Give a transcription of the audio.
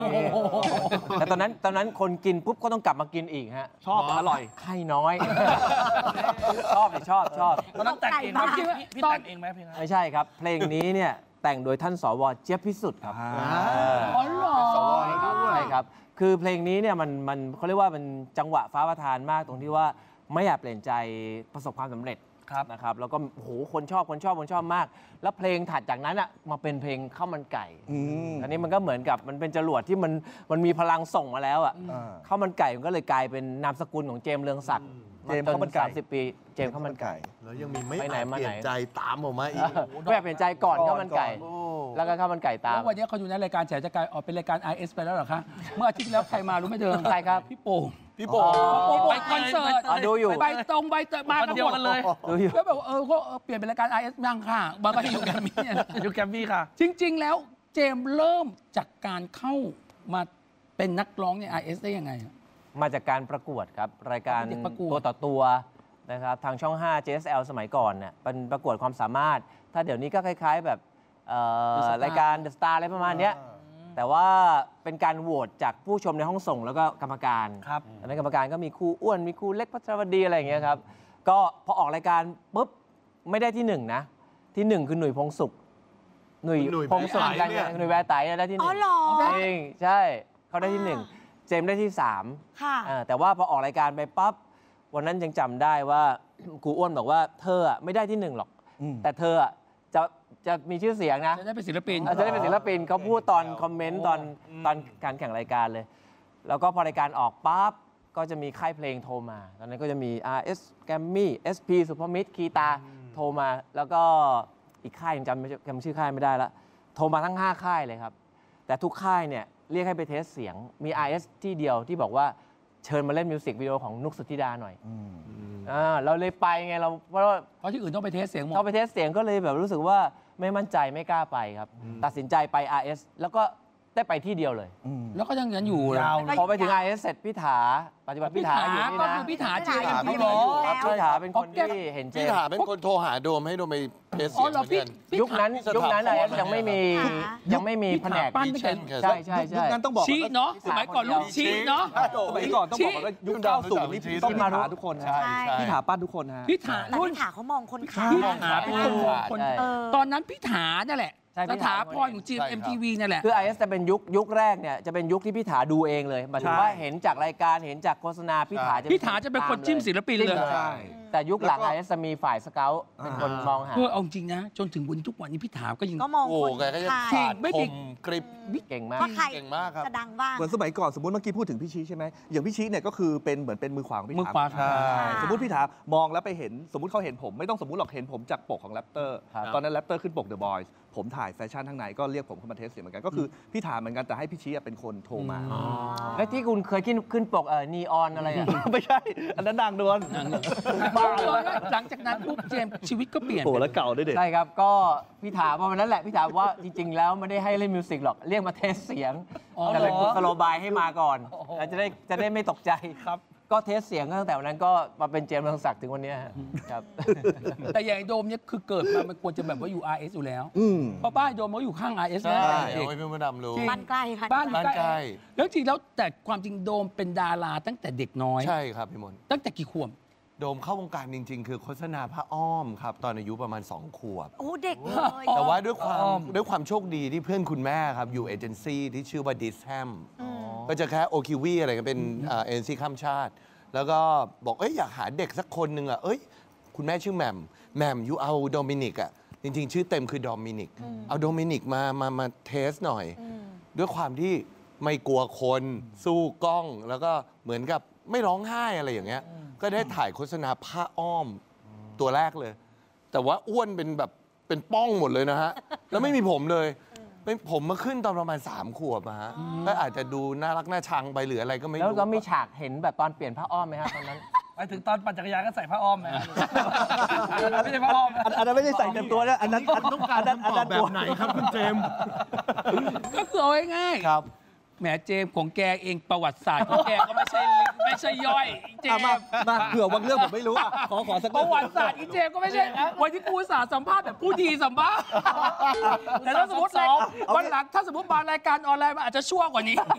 แต่ตอนนั้นคนกินปุ๊บก็ต้องกลับมากินอีกฮะชอบอร่อยไข่น้อยชอบตอนนั้นแต่งเองไหมพี่แต่งเองไหมเพลงนั้นไม่ใช่ครับเพลงนี้เนี่ยแต่งโดยท่านสว.เจี๊ยบพิสุทธิ์ครับอ๋อเหรอใช่ครับคือเพลงนี้เนี่ยมันเขาเรียกว่ามันจังหวะฟ้าประทานมากตรงที่ว่าไม่อยากเปลี่ยนใจประสบความสำเร็จนะครับแล้วก็โอ้โหคนชอบมากแล้วเพลงถัดจากนั้นอ่ะมาเป็นเพลงข้าวมันไก่อันนี้มันก็เหมือนกับมันเป็นจรวดที่มันมีพลังส่งมาแล้วอ่ะข้าวมันไก่มันก็เลยกลายเป็นนามสกุลของเจมส์เรืองศักดิ์เจมส์ข้าวมันไก่ 30 ปีเจมส์ข้าวมันไก่แล้วยังมีไม่เปลี่ยนใจตามออกมาอีกไม่เปลี่ยนใจก่อนข้าวมันไก่แล้วก็ข้าวมันไก่ตามแล้ววันนี้เขาอยู่ในรายการแฉจะกลายออกเป็นรายการ IS ไปแล้วเหรอคะเมื่ออาทิตย์แล้วใครมารู้ไหมเดิมใครครับพี่โป่งไปคอนเสิร์ตดูอยู่ใบเตยมากันหมดเลยแล้วแบบก็เปลี่ยนเป็นรายการ IS บ้างค่ะบางก็อยู่แกรมมี่อยู่แกรมมี่ค่ะจริงๆแล้วเจมส์เริ่มจากการเข้ามาเป็นนักร้องใน IS ได้ยังไงมาจากการประกวดครับรายการตัวต่อตัวนะครับทางช่อง 5 JSL สมัยก่อนเนี่ยเป็นประกวดความสามารถถ้าเดี๋ยวนี้ก็คล้ายๆแบบรายการ The Star อะไรประมาณนี้แต่ว่าเป็นการโหวตจากผู้ชมในห้องส่งแล้วก็กรรมการอันนั้นกรรมการก็มีครูอ้วนมีครูเล็กพัชรวดีอะไรอย่างเงี้ยครับก็พอออกรายการปุ๊บไม่ได้ที่1นะที่1คือหนุ่ยพงศุขหนุ่ยพงศุขกันหนุ่ยแวร์ไตได้ที่1 อ๋อเหรอจริงใช่เขาได้ที่1เจมได้ที่3 ค่ะแต่ว่าพอออกรายการไปปั๊บวันนั้นยังจำได้ว่าครูอ้วนบอกว่าเธอไม่ได้ที่1หรอกแต่เธอจะมีชื่อเสียงนะจะได้เป็นศิลปินเขาพูดตอนคอมเมนต์ตอนการแข่งรายการเลยแล้วก็พอรายการออกปั๊บก็จะมีค่ายเพลงโทรมาตอนนั้นก็จะมี RS แกรมมี่ SP สุภมิตรคีตาโทรมาแล้วก็อีกค่ายยังจำชื่อค่ายไม่ได้ละโทรมาทั้ง5ค่ายเลยครับแต่ทุกค่ายเนี่ยเรียกให้ไปเทสเสียงมี RS ที่เดียวที่บอกว่าเชิญมาเล่นมิวสิกวิดีโอของนุกสุธิดาหน่อยเราเลยไปไงเพราะที่อื่นต้องไปเทสเสียงหมดต้องไปเทสเสียงก็เลยแบบรู้สึกว่าไม่มั่นใจไม่กล้าไปครับตัดสินใจไป RS แล้วก็ได้ไปที่เดียวเลยแล้วก็ยังอยู่ยาวพอไปถึง RS เสร็จพี่ถาปัจจุบันพี่ถาอยู่นี่นะก็คือพี่ถาเจมส์พี่ถาเป็นคนที่เห็นเจมส์พี่ถาเป็นคนโทรหาโดมให้โดมไปเทสเสียงเหมือนกันยุคนั้นRS ยังไม่มีแผนกใช่ยุคนั้นต้องบอกชี้เนาะสมัยก่อนลูกชี้เนาะสมัยก่อนต้องบอกว่ายุค90นี่ต้องมาทุกคนพี่ถาปั้นทุกคนนะพี่ถาเขามองคนขายพี่ถาเป็นคนตอนนั้นพี่ถานั่นแหละสถาพรของ GMMTV นี่แหละคือ IS จะเป็นยุคแรกเนี่ยจะเป็นยุคที่พี่ถาดูเองเลยหมายถึงว่าเห็นจากรายการเห็นจากโฆษณาพี่ถาจะเป็นคนจิ้มศิลปินเลยแต่ยุคหลัง IS จะมีฝ่ายสเกลเป็นคนมองหาเอาจริงนะจนถึงวันทุกวันนี้พี่ถาก็ยังมองคนขายไม่มีกริบเก่งมากครับจะดังบ้างเหมือนสมัยก่อนสมมติเมื่อกี้พูดถึงพี่ชี้ใช่ไหมอย่างพี่ชี้เนี่ยก็คือเป็นเหมือนเป็นมือขวามือขวาสมมติพี่ถามองแล้วไปเห็นสมมติเขาเห็นผมไม่ต้องสมมติหรอกเห็นผมจากปกของแรปเตอร์ตอนนั้นแรปเตอร์ขึ้นปก The Boys ผมถ่ายแฟชั่นข้างในก็เรียกผมเข้ามาเทสเสียงเหมือนกันก็คือพี่ถามเหมือนกันแต่ให้พี่ชี้เป็นคนโทรมาแล้วที่คุณเคยขึ้นปกนีออนอะไรอ่ะไม่ใช่อันนั้นดังโดนหลังจากนั้นปุ๊บเจมส์ชีวิตก็เปลี่ยนโหแล้วเก่าด้วยเด็กใช่ครับก็พี่ถามว่าวันนั้นแหละพี่ถามว่าจริงๆแล้วไม่ได้ให้เล่นมิวสิกหรอกเรียกมาเทสเสียงแต่เป็นกุศโลบายให้มาก่อนจะได้ไม่ตกใจครับก็เทสเสียงตั้งแต่วันนั้นก็มาเป็นเจมส์เรืองศักดิ์ถึงวันนี้ครับแต่อย่างโดมเนี่ยคือเกิดมามันควรจะแบบว่าอยู่ RS อยู่แล้วเพราะบ้านโดมเขาอยู่ข้าง RS นะใช่เอาไว้เพื่อนมาดำรู้บ้านใกล้บ้านใกล้แล้วจริงแล้วแต่ความจริงโดมเป็นดาราตั้งแต่เด็กน้อยใช่ครับพี่มนตั้งแต่กี่ขวบโดมเข้าวงการจริงๆคือโฆษณาผ้าอ้อมครับตอนอายุประมาณ2 ขวบโอ้เด็กเลยแต่ว่าด้วยความโชคดีที่เพื่อนคุณแม่ครับอยู่เอเจนซี่ที่ชื่อว่าดิสแฮมก็จะแค่โอคิวีอะไรกันเป็นเอเจนซี่ข้ามชาติแล้วก็บอกอยากหาเด็กสักคนหนึ่งคุณแม่ชื่อแหม่มยูเอาโดมินิกจริงๆชื่อเต็มคือโดมินิกเอาโดมินิกมาเทสหน่อยด้วยความที่ไม่กลัวคนสู้กล้องแล้วก็เหมือนกับไม่ร้องไห้อะไรอย่างเงี้ยก็ได้ถ่ายโฆษณาผ้าอ้อมตัวแรกเลยแต่ว่าอ้วนเป็นป้องหมดเลยนะฮะแล้วไม่มีผมเลยผมมาขึ้นตอนประมาณ3 ขวบฮะก็อาจจะดูน่ารักน่าชังไปหรืออะไรก็ไม่รู้แล้วก็มีฉากเห็นแบบตอนเปลี่ยนผ้าอ้อมไหมครับตอนนั้นไปถึงตอนปั่นจักรยานก็ใส่ผ้าอ้อมไหมไม่ใช่ผ้าอ้อมอันนั้นไม่ได้ใส่เต็มตัวนะอันนั้นต้องการแบบไหนครับคุณเจมส์ก็คือเอาง่ายครับแหมเจมของแกเองประวัติศาสตร์ของแกก็ไม่ใช่ย่อยเจมมาเผื่อบางเรื่องผมไม่รู้ขอสักประวัติศาสตร์อีเจมก็ไม่ใช่วันที่กูศาสตร์สัมภาษณ์แบบผู้ดีสัมภาษณ์แต่ถ้าสมมติวันหลังถ้าสมมติมารายการออนไลน์มันอาจจะชั่วกว่านี้